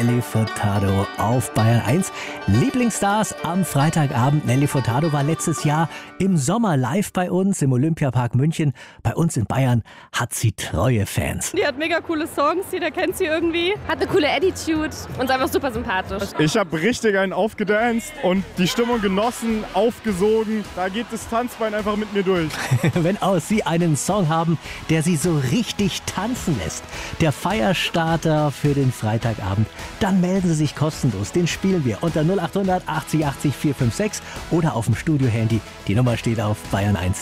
Nelly Furtado auf Bayern 1. Lieblingsstars am Freitagabend. Nelly Furtado war letztes Jahr im Sommer live bei uns im Olympiapark München. Bei uns in Bayern hat sie treue Fans. Die hat mega coole Songs, jeder kennt sie irgendwie. Hat eine coole Attitude und ist einfach super sympathisch. Ich habe richtig einen aufgedanced und die Stimmung genossen, aufgesogen. Da geht das Tanzbein einfach mit mir durch. Wenn auch Sie einen Song haben, der Sie so richtig tanzen lässt, der Feierstarter für den Freitagabend, dann melden Sie sich kostenlos. Den spielen wir unter 0800 80 80 456 oder auf dem Studio-Handy. Die Nummer steht auf Bayern 1.